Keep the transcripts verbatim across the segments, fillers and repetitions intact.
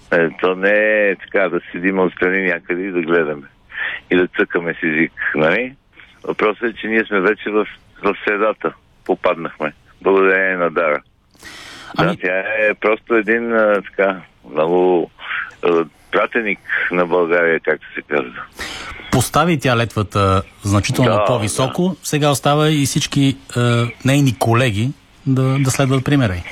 Е, то не е така да седим отстрани някъде и да гледаме. И да цъкаме с език, нали? Въпросът е, че ние сме вече в, в средата. Попаднахме. Благодарение на Дара. Ами... Да, тя е просто един а, така много а, пратеник на България, както се казва. Постави тя летвата значително да, по-високо. Да. Сега остава и всички а, нейни колеги да, да следват примера й.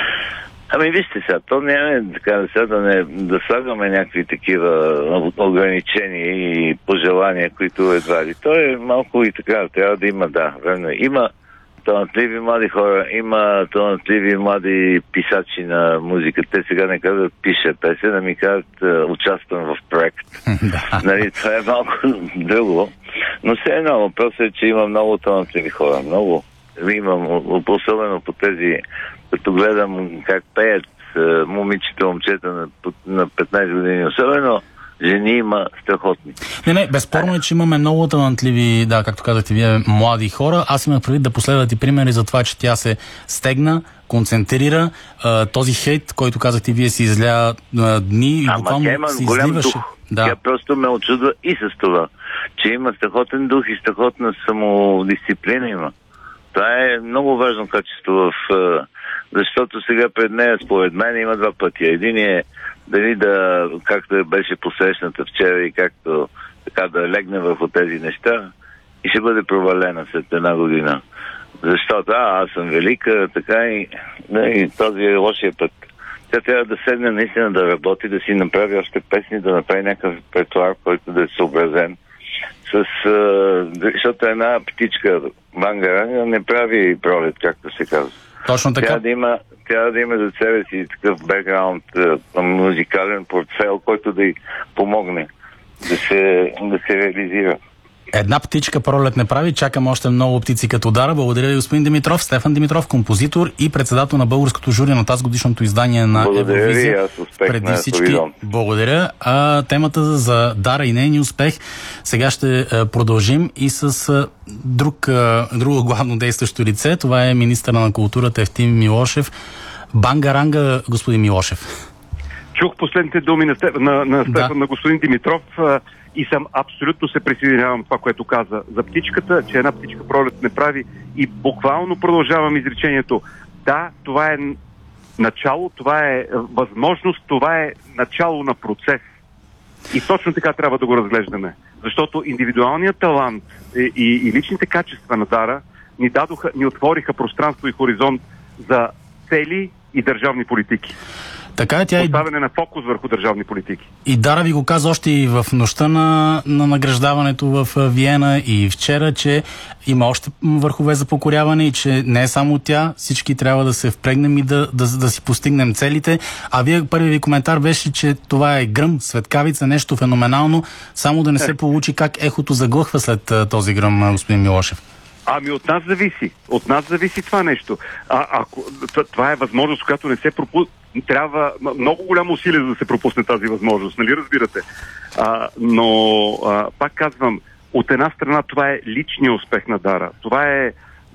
Ами вижте сега, то няма така да сега да, не, да слагаме някакви такива ограничения и пожелания, които едва ли. То е малко и така, трябва да има, да, време. Има талантливи млади хора, има талантливи млади писачи на музика. Те сега не казват пиша песен, а ми казват участвам в проект. Нали, това е малко друго. Но все едно, въпросът е, че има много талантливи хора. Много. Имам, особено по тези, като гледам как пеят момичета, момчета на, на петнайсет години. Особено жени има страхотни. Не, не, безспорно е, че имаме много талантливи, да, както казахте вие, млади хора. Аз имах предвид да последват и примери за това, че тя се стегна, концентрира. А, този хейт, който казахте вие, си изля а, дни и буквално се изливаше. Да. Тя просто ме очудва и с това, че има страхотен дух и страхотна самодисциплина има. Това е много важно качество в... Защото сега пред нея, според мен, има два пътя. Един е дали да, както беше посрещната вчера и както така да легне върху тези неща и ще бъде провалена след една година. Защото, а, аз съм велика, така и, да, и този е лошия път. Тя трябва да седне наистина да работи, да си направи още песни, да направи някакъв репертуар, който да е съобразен. С, защото една птичка Банга-Ранга не прави пролет, както се казва. Точно така. Трябва да има, трябва да има за себе си такъв бекграунд, музикален портфейл, който да й помогне да се, да се реализира. Една птичка пролет не прави, чакам още много птици като Дара. Благодаря ви, господин Димитров. Стефан Димитров, композитор и председател на българското жури на тази годишното издание на Благодаря Евровизия. Ви, аз успех преди на всички. Евровизия. Благодаря. А темата за Дара и нейния успех сега ще продължим и с друг, друго главно действащо лице. Това е министър на културата Евтим Милошев. Банга-ранга, господин Милошев. Чух последните думи на, Стеф... на, на, Стефан, да. на господин Димитров и съм абсолютно се присъединявам това, което каза за птичката, че една птичка пролет не прави и буквално продължавам изречението. Да, това е начало, това е възможност, това е начало на процес. И точно така трябва да го разглеждаме. Защото индивидуалният талант и, и, и личните качества на Дара ни дадоха, ни отвориха пространство и хоризонт за цели и държавни политики. Така е, тя поставяне и... на фокус върху държавни политики. И Дара ви го каза още и в нощта на, на награждаването в Виена и вчера, че има още върхове за покоряване и че не е само тя, всички трябва да се впрегнем и да, да, да си постигнем целите. А вие, първият ви коментар беше, че това е гръм, светкавица, нещо феноменално, само да не се получи как ехото заглъхва след този гръм, господин Милошев. Ами от нас зависи. От нас зависи това нещо. А, ако, това е възможност, която не се пропусне. Трябва много голямо усилие за да се пропусне тази възможност, нали разбирате? А, но, а, пак казвам, от една страна това е личният успех на Дара. Това е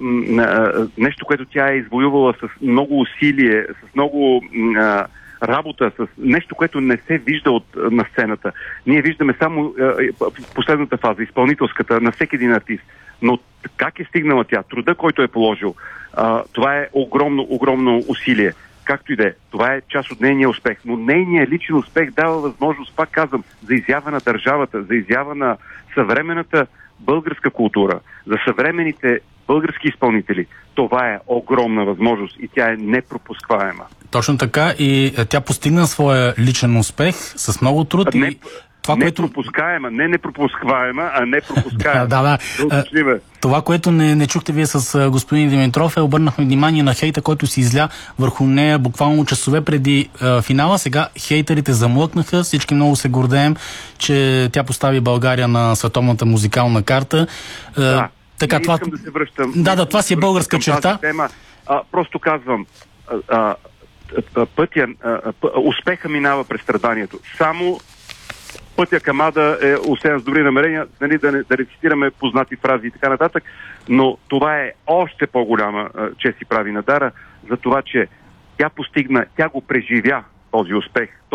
м- нещо, което тя е извоювала с много усилие, с много м- работа, с нещо, което не се вижда от, на сцената. Ние виждаме само е, последната фаза, изпълнителската, на всеки един артист. Но как е стигнала тя? Труда, който е положил, а, това е огромно, огромно усилие. Както и да е. Това е част от нейния успех. Но нейният личен успех дава възможност, пак казвам, за изява на държавата, за изява на съвременната българска култура, за съвременните български изпълнители. Това е огромна възможност и тя е непропускаема. Точно така, и тя постигна своя личен успех с много труд. Не, и това, не което... пропускаема, не непропускаема, а не пропускаема. да, да, да. Това, което не, не чухте вие с господин Димитров, е обърнахме внимание на хейта, който се изля върху нея буквално часове преди е, финала. Сега хейтерите замлъкнаха, всички много се гордеем, че тя постави България на световната музикална карта. Е, да, така, не това... искам да се връщам. Да, да, това си е българска черта. Тема. А, просто казвам, а, а, пътя, а, пъ, успеха минава през страданието. Само пътя към ада е осеян с добри намерения, нали, да, не, да рецитираме познати фрази и така нататък, но това е още по-голяма чест и прави на Дара, за това, че тя постигна, тя го преживя този успех.